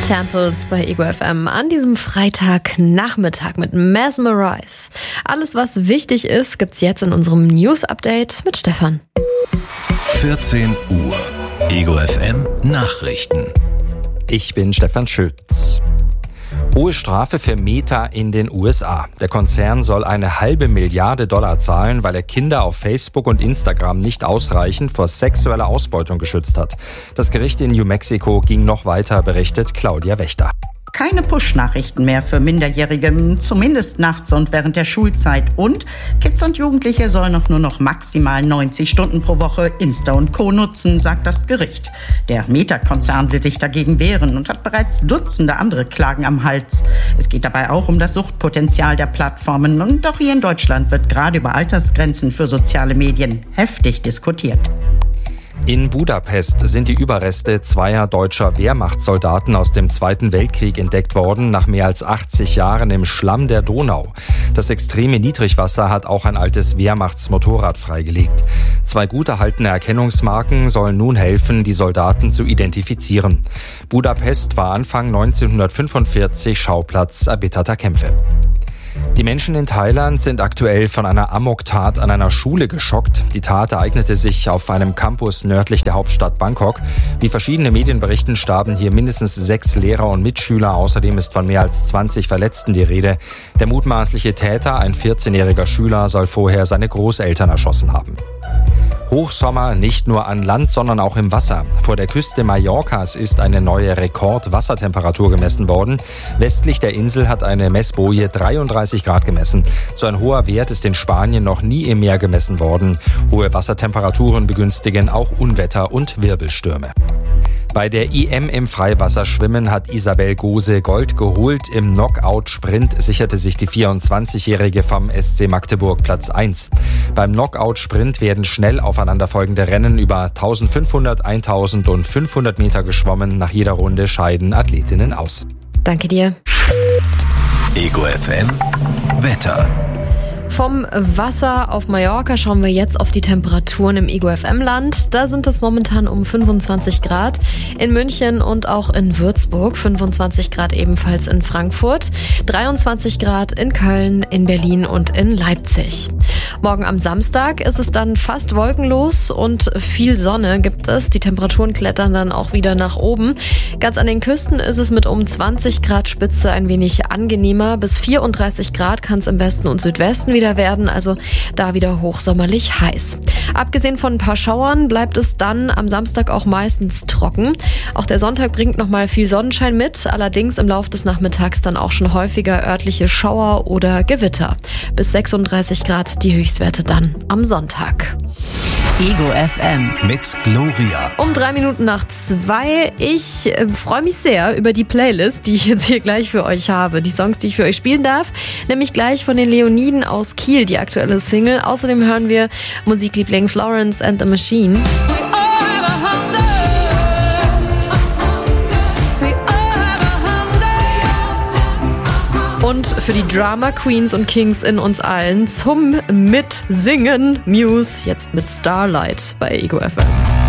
Temples bei Ego FM an diesem Freitagnachmittag mit Mesmerize. Alles, was wichtig ist, gibt's jetzt in unserem News-Update mit Stefan. 14 Uhr. Ego FM Nachrichten. Ich bin Stefan Schütz. Hohe Strafe für Meta in den USA. Der Konzern soll $500 Millionen zahlen, weil er Kinder auf Facebook und Instagram nicht ausreichend vor sexueller Ausbeutung geschützt hat. Das Gericht in New Mexico ging noch weiter, berichtet Claudia Wächter. Keine Push-Nachrichten mehr für Minderjährige, zumindest nachts und während der Schulzeit. Und Kids und Jugendliche sollen auch nur noch maximal 90 Stunden pro Woche Insta und Co. nutzen, sagt das Gericht. Der Meta-Konzern will sich dagegen wehren und hat bereits Dutzende andere Klagen am Hals. Es geht dabei auch um das Suchtpotenzial der Plattformen. Und auch hier in Deutschland wird gerade über Altersgrenzen für soziale Medien heftig diskutiert. In Budapest sind die Überreste zweier deutscher Wehrmachtssoldaten aus dem Zweiten Weltkrieg entdeckt worden, nach mehr als 80 Jahren im Schlamm der Donau. Das extreme Niedrigwasser hat auch ein altes Wehrmachtsmotorrad freigelegt. 2 gut erhaltene Erkennungsmarken sollen nun helfen, die Soldaten zu identifizieren. Budapest war Anfang 1945 Schauplatz erbitterter Kämpfe. Die Menschen in Thailand sind aktuell von einer Amoktat an einer Schule geschockt. Die Tat ereignete sich auf einem Campus nördlich der Hauptstadt Bangkok. Wie verschiedene Medien berichten, starben hier mindestens 6 Lehrer und Mitschüler. Außerdem ist von mehr als 20 Verletzten die Rede. Der mutmaßliche Täter, ein 14-jähriger Schüler, soll vorher seine Großeltern erschossen haben. Hochsommer nicht nur an Land, sondern auch im Wasser. Vor der Küste Mallorcas ist eine neue Rekordwassertemperatur gemessen worden. Westlich der Insel hat eine Messboje 33 Grad gemessen. So ein hoher Wert ist in Spanien noch nie im Meer gemessen worden. Hohe Wassertemperaturen begünstigen auch Unwetter und Wirbelstürme. Bei der EM im Freiwasserschwimmen hat Isabel Gose Gold geholt. Im Knockout-Sprint sicherte sich die 24-Jährige vom SC Magdeburg Platz 1. Beim Knockout-Sprint werden schnell aufeinanderfolgende Rennen über 1500, 1000 und 500 Meter geschwommen. Nach jeder Runde scheiden Athletinnen aus. Danke dir. Ego FM Wetter. Vom Wasser auf Mallorca schauen wir jetzt auf die Temperaturen im Ego FM-Land. Da sind es momentan um 25 Grad. In München und auch in Würzburg. 25 Grad ebenfalls in Frankfurt. 23 Grad in Köln, in Berlin und in Leipzig. Morgen am Samstag ist es dann fast wolkenlos und viel Sonne gibt es. Die Temperaturen klettern dann auch wieder nach oben. Ganz an den Küsten ist es mit um 20 Grad Spitze ein wenig angenehmer. Bis 34 Grad kann es im Westen und Südwesten wieder werden, also da wieder hochsommerlich heiß. Abgesehen von ein paar Schauern bleibt es dann am Samstag auch meistens trocken. Auch der Sonntag bringt nochmal viel Sonnenschein mit, allerdings im Laufe des Nachmittags dann auch schon häufiger örtliche Schauer oder Gewitter. Bis 36 Grad die Höchstwerte dann am Sonntag. Ego FM Mit Gloria. Um 3 Minuten nach 2. Ich freue mich sehr über die Playlist, die ich jetzt hier gleich für euch habe. Die Songs, die ich für euch spielen darf, nämlich gleich von den Leoniden aus Kiel, die aktuelle Single. Außerdem hören wir Musikliebling Florence and the Machine. Und für die Drama Queens und Kings in uns allen zum Mitsingen Muse, jetzt mit Starlight bei Ego FM.